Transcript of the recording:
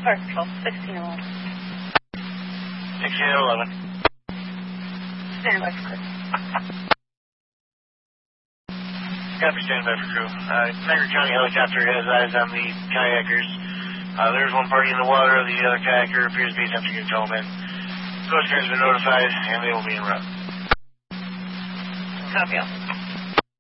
Park Patrol, 1611. 1611. Stand by for crew. Copy, stand by for crew. Niagara County helicopter has eyes on the kayakers. There's one party in the water. The other kayaker appears to be attempting to tow him in. Coast Guard's been notified, and they will be en route. Copy all.